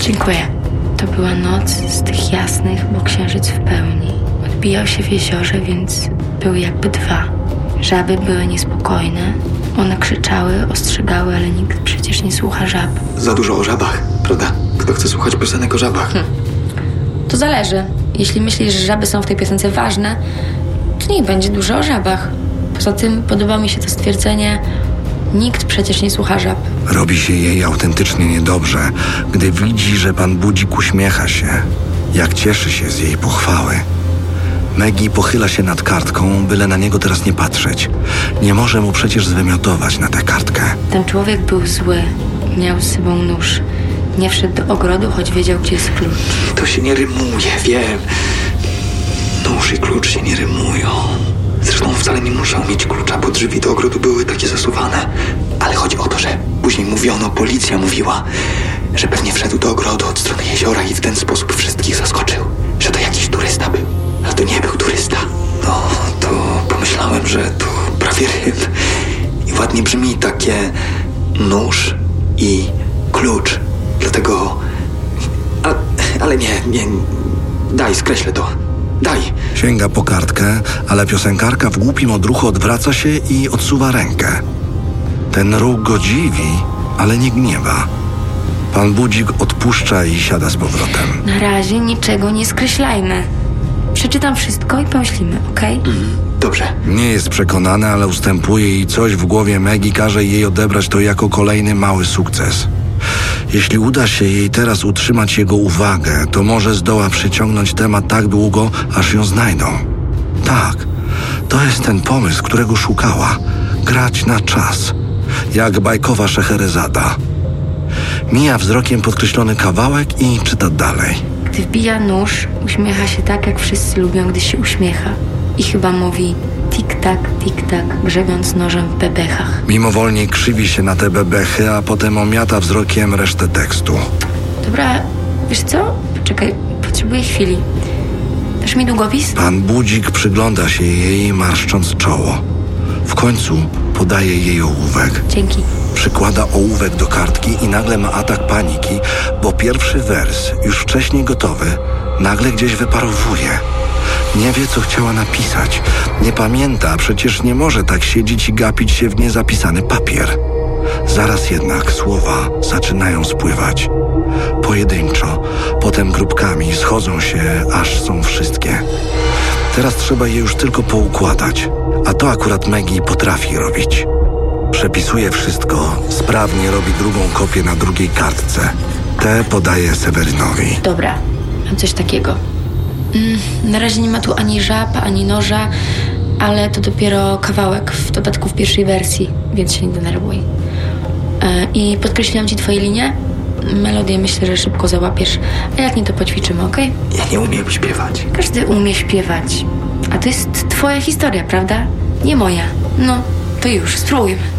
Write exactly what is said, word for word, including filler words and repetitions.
Dziękuję. To była noc z tych jasnych, bo księżyc w pełni. Odbijał się w jeziorze, więc były jakby dwa. Żaby były niespokojne. One krzyczały, ostrzegały, ale nikt przecież nie słucha żab. Za dużo o żabach, prawda? Kto chce słuchać piosenek o żabach? Hm. To zależy. Jeśli myślisz, że żaby są w tej piosence ważne, to niech będzie dużo o żabach. Poza tym podoba mi się to stwierdzenie: nikt przecież nie słucha żab. Robi się jej autentycznie niedobrze, gdy widzi, że pan Budzik uśmiecha się, jak cieszy się z jej pochwały. Maggie pochyla się nad kartką, byle na niego teraz nie patrzeć. Nie może mu przecież zwymiotować na tę kartkę. Ten człowiek był zły. Miał z sobą nóż. Nie wszedł do ogrodu, choć wiedział, gdzie jest klucz. To się nie rymuje, wiem. Nóż i klucz się nie rymują. Zresztą wcale nie musiał mieć klucza, bo drzwi do ogrodu były takie zasuwane. Ale chodzi o to, że później mówiono, policja mówiła, że pewnie wszedł do ogrodu od strony jeziora i w ten sposób wszystkich zaskoczył. Że to jakiś turysta był. Ale to nie był turysta. No, to pomyślałem, że to prawie rym. I ładnie brzmi takie nóż i klucz. Dlatego... A, ale nie, nie... Daj, skreślę to. Daj. Sięga po kartkę, ale piosenkarka w głupim odruchu odwraca się i odsuwa rękę. Ten ruch go dziwi, ale nie gniewa. Pan Budzik odpuszcza i siada z powrotem. Na razie niczego nie skreślajmy. Przeczytam wszystko i pomyślimy, okej? Okay? Mm, dobrze. Nie jest przekonany, ale ustępuje i coś w głowie Maggie każe jej odebrać to jako kolejny mały sukces. Jeśli uda się jej teraz utrzymać jego uwagę, to może zdoła przyciągnąć temat tak długo, aż ją znajdą. Tak, to jest ten pomysł, którego szukała. Grać na czas. Jak bajkowa Szeherezada. Mija wzrokiem podkreślony kawałek i czyta dalej. Gdy wbija nóż, uśmiecha się tak, jak wszyscy lubią, gdy się uśmiecha. I chyba mówi tik-tak, tik-tak, grzebiąc nożem w bebechach. Mimowolnie krzywi się na te bebechy, a potem omiata wzrokiem resztę tekstu. Dobra, wiesz co? Poczekaj, potrzebuję chwili. Dasz mi długopis? Pan Budzik przygląda się jej, marszcząc czoło. W końcu podaje jej ołówek. Dzięki. Przykłada ołówek do kartki i nagle ma atak paniki, bo pierwszy wers, już wcześniej gotowy, nagle gdzieś wyparowuje. Nie wie, co chciała napisać. Nie pamięta, przecież nie może tak siedzieć i gapić się w niezapisany papier. Zaraz jednak słowa zaczynają spływać. Pojedynczo, potem grupkami schodzą się, aż są wszystkie. Teraz trzeba je już tylko poukładać, a to akurat Maggie potrafi robić. Przepisuje wszystko, sprawnie robi drugą kopię na drugiej kartce. Tę podaje Sewerynowi. Dobra, mam coś takiego. Mm, na razie nie ma tu ani żab, ani noża, ale to dopiero kawałek, w dodatku w pierwszej wersji, więc się nie denerwuj. Yy, I podkreśliłam ci twoje linie. Melodię myślę, że szybko załapiesz, a jak nie, to poćwiczymy, okej? Ja nie umiem śpiewać. Każdy umie śpiewać. A to jest twoja historia, prawda? Nie moja. No, to już, spróbujmy.